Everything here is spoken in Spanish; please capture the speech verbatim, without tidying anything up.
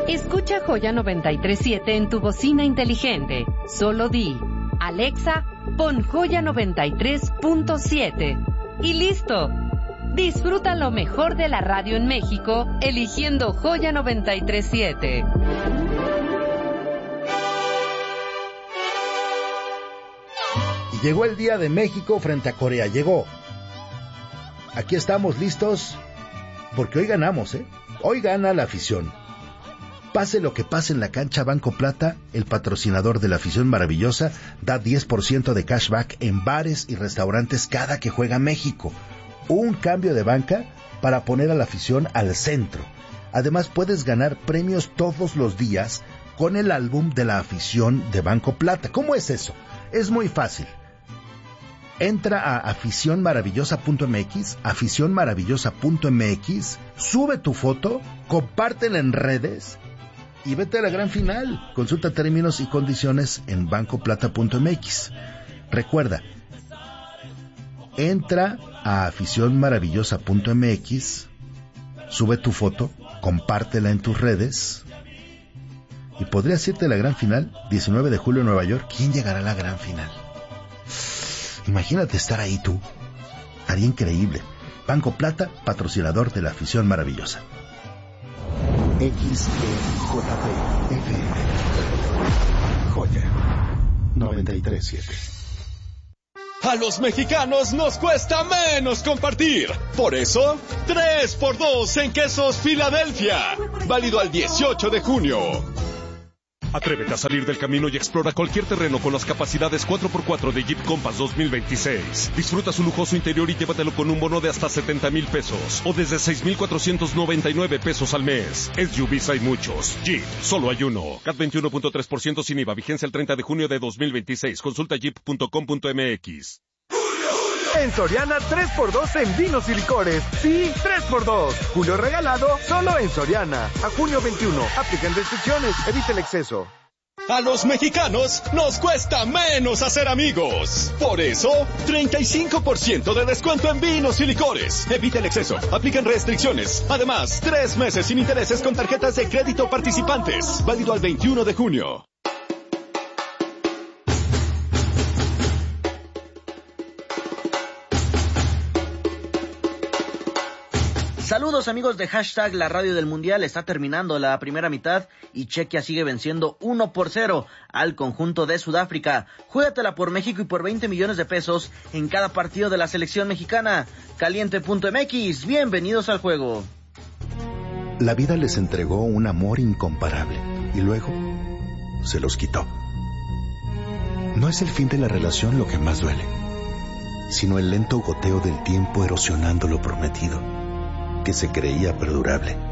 Escucha Joya noventa y tres punto siete en tu bocina inteligente. Solo di, Alexa, pon Joya noventa y tres punto siete. Y listo. Disfruta lo mejor de la radio en México, eligiendo Joya noventa y tres punto siete. Y llegó el día de México frente a Corea. Llegó. Aquí estamos listos, porque hoy ganamos, ¿eh? Hoy gana la afición. Pase lo que pase en la cancha, Banco Plata, el patrocinador de la afición maravillosa, da diez por ciento de cashback en bares y restaurantes cada que juega México. Un cambio de banca para poner a la afición al centro. Además, puedes ganar premios todos los días con el álbum de la afición de Banco Plata. ¿Cómo es eso? Es muy fácil. Entra a afición maravillosa punto m x, afición maravillosa punto m x, sube tu foto, compártela en redes y vete a la gran final. Consulta términos y condiciones en banco plata punto m x. Recuerda, entra a afición maravillosa punto m x, sube tu foto, compártela en tus redes y podrías irte a la gran final, diecinueve de julio en Nueva York. ¿Quién llegará a la gran final? Imagínate estar ahí tú. Haría increíble. Banco Plata, patrocinador de la afición maravillosa. X E J P F M Joya noventa y tres punto siete. A los mexicanos nos cuesta menos compartir. Por eso, tres por dos en quesos Filadelfia. Válido al dieciocho de junio. Atrévete a salir del camino y explora cualquier terreno con las capacidades cuatro por cuatro de Jeep Compass dos mil veintiséis. Disfruta su lujoso interior y llévatelo con un bono de hasta setenta mil pesos o desde seis mil cuatrocientos noventa y nueve pesos al mes. S U Vs hay muchos. Jeep, solo hay uno. C A T veintiuno punto tres por ciento sin I V A. Vigencia el treinta de junio de dos mil veintiséis. Consulta jeep punto com punto m x. En Soriana, tres por dos en vinos y licores. Sí, tres por dos. Julio regalado, solo en Soriana. A junio veintiuno. Aplican restricciones. Evite el exceso. A los mexicanos nos cuesta menos hacer amigos. Por eso, treinta y cinco por ciento de descuento en vinos y licores. Evita el exceso. Aplican restricciones. Además, tres meses sin intereses con tarjetas de crédito participantes. Válido al veintiuno de junio. Saludos amigos de Hashtag La Radio del Mundial. Está terminando la primera mitad y Chequia sigue venciendo uno por cero al conjunto de Sudáfrica. Juégatela por México y por veinte millones de pesos en cada partido de la selección mexicana. Caliente punto m x, bienvenidos al juego. La vida les entregó un amor incomparable y luego se los quitó. No es el fin de la relación lo que más duele, sino el lento goteo del tiempo erosionando lo prometido, que se creía perdurable.